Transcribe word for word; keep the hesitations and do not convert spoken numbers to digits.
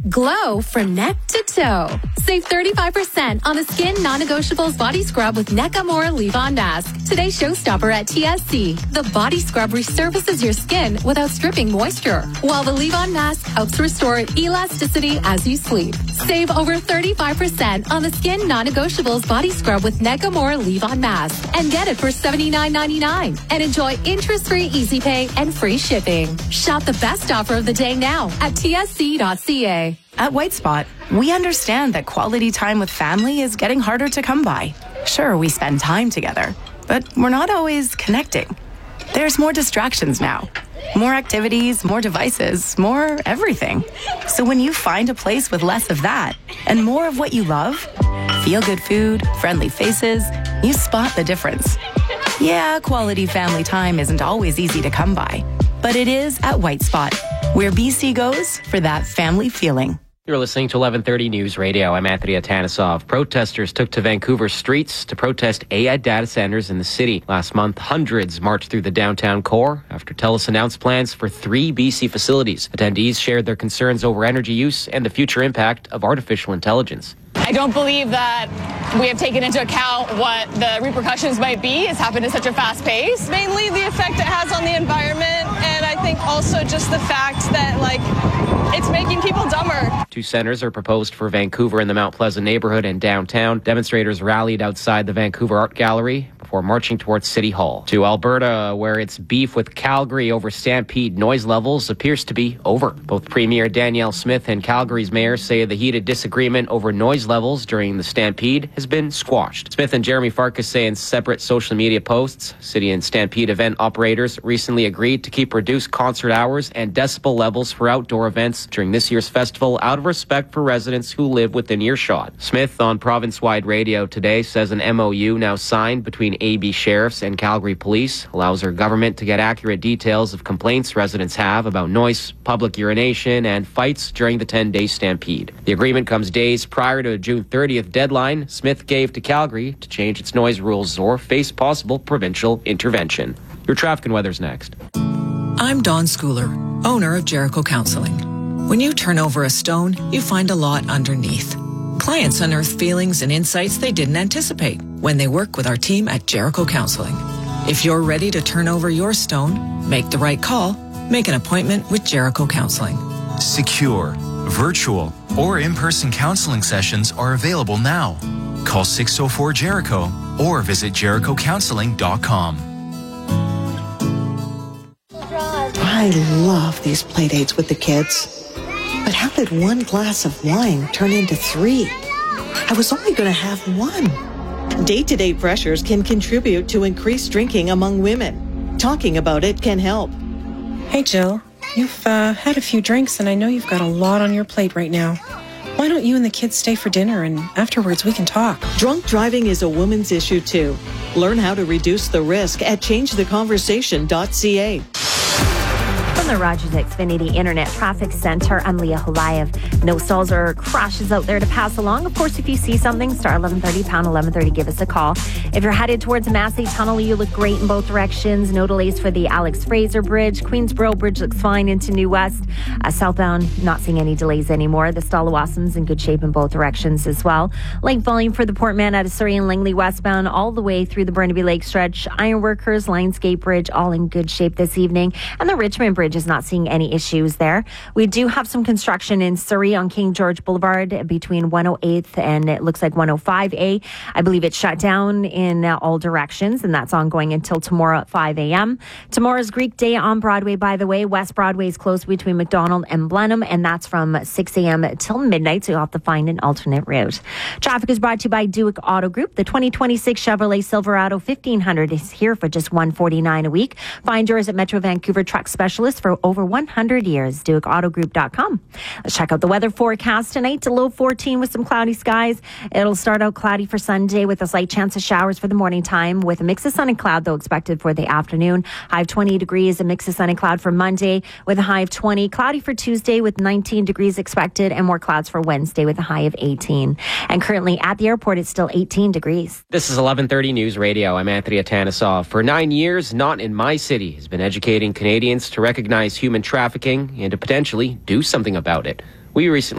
Glow from neck to toe. Save thirty-five percent on the Skin Non-Negotiables Body Scrub with Nakamura Leave-On Mask. Today's showstopper at T S C. The Body Scrub resurfaces your skin without stripping moisture, while the Leave-On Mask helps restore elasticity as you sleep. Save over thirty-five percent on the Skin Non-Negotiables Body Scrub with Nakamura Leave-On Mask. And get it for seventy-nine ninety-nine. And enjoy interest-free easy pay and free shipping. Shop the best offer of the day now at T S C dot C A. At White Spot, we understand that quality time with family is getting harder to come by. Sure, we spend time together, but we're not always connecting. There's more distractions now. More activities, more devices, more everything. So when you find a place with less of that and more of what you love, feel-good food, friendly faces, you spot the difference. Yeah, quality family time isn't always easy to come by, but it is at White Spot, where B C goes for that family feeling. You're listening to eleven thirty News Radio. I'm Anthony Atanesov. Protesters took to Vancouver streets to protest A I data centers in the city. Last month, hundreds marched through the downtown core after TELUS announced plans for three B C facilities. Attendees shared their concerns over energy use and the future impact of artificial intelligence. I don't believe that we have taken into account what the repercussions might be. It's happened at such a fast pace. Mainly the effect it has on the environment, and I think also just the fact that, like, it's making people dumber. Two centers are proposed for Vancouver in the Mount Pleasant neighborhood and downtown. Demonstrators rallied outside the Vancouver Art Gallery before marching towards City Hall. To Alberta, where its beef with Calgary over Stampede noise levels appears to be over. Both Premier Danielle Smith and Calgary's mayor say the heated disagreement over noise levels during the Stampede has been squashed. Smith and Jeremy Farkas say in separate social media posts, City and Stampede event operators recently agreed to keep reduced concert hours and decibel levels for outdoor events during this year's festival out of respect for residents who live within earshot. Smith on province-wide radio today says an M O U now signed between A B sheriffs and Calgary police allows our government to get accurate details of complaints residents have about noise, public urination, and fights during the ten-day Stampede. The agreement comes days prior to a June thirtieth deadline Smith gave to Calgary to change its noise rules or face possible provincial intervention. Your traffic and weather's next. I'm Dawn Schooler, owner of Jericho Counseling. When you turn over a stone, you find a lot underneath. Clients unearth feelings and insights they didn't anticipate when they work with our team at Jericho Counseling. If you're ready to turn over your stone, make the right call, make an appointment with Jericho Counseling. Secure, virtual, or in-person counseling sessions are available now. Call six oh four Jericho or visit jericho counseling dot com. I love these play dates with the kids. But how did one glass of wine turn into three? I was only going to have one. Day-to-day pressures can contribute to increased drinking among women. Talking about it can help. Hey, Jill. You've uh, had a few drinks, and I know you've got a lot on your plate right now. Why don't you and the kids stay for dinner, and afterwards we can talk? Drunk driving is a woman's issue, too. Learn how to reduce the risk at change the conversation dot c a. From the Rogers Xfinity Internet Traffic Center, I'm Leah Hulayev. No stalls or crashes out there to pass along. Of course, if you see something, star eleven thirty, pound eleven thirty, give us a call. If you're headed towards Massey Tunnel, you look great in both directions. No delays for the Alex Fraser Bridge. Queensboro Bridge looks fine into New West. Uh, southbound, not seeing any delays anymore. The Stallawassam's in good shape in both directions as well. Light volume for the Portman out of Surrey and Langley westbound all the way through the Burnaby Lake stretch. Ironworkers, Lionsgate Bridge, all in good shape this evening. And the Richmond Bridge is not seeing any issues there. We do have some construction in Surrey on King George Boulevard between one oh eighth and it looks like one oh five A. I believe it's shut down in uh, all directions, and that's ongoing until tomorrow at five a.m. Tomorrow's Greek Day on Broadway, by the way. West Broadway is closed between McDonald and Blenheim, and that's from six a.m. till midnight, so you'll have to find an alternate route. Traffic is brought to you by Duick Auto Group. The twenty twenty-six Chevrolet Silverado fifteen hundred is here for just one hundred forty-nine dollars a week. Find yours at Metro Vancouver Truck Specialist for over one hundred years. Duick Auto Group dot com. Let's check out the weather forecast tonight. To low fourteen with some cloudy skies. It'll start out cloudy for Sunday with a slight chance of showers for the morning time, with a mix of sun and cloud, though, expected for the afternoon. High of twenty degrees, a mix of sun and cloud for Monday with a high of twenty. Cloudy for Tuesday with nineteen degrees expected, and more clouds for Wednesday with a high of eighteen. And currently at the airport, it's still eighteen degrees. This is eleven thirty News Radio. I'm Anthony Atanesov. For nine years, Not in My City has been educating Canadians to recognize human trafficking and to potentially do something about it. We recently